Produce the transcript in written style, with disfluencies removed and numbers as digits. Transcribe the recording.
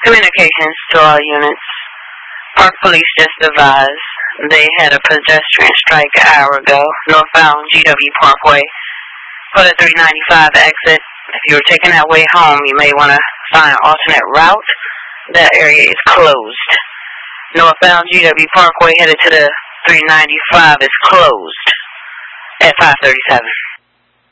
Communications to all units. Park Police just advised they had a pedestrian strike an hour ago, northbound GW Parkway, for the 395 exit. If you were taking that way home, you may want to find an alternate route. That area is closed. Northbound GW Parkway headed to the 395 is closed at 5:37.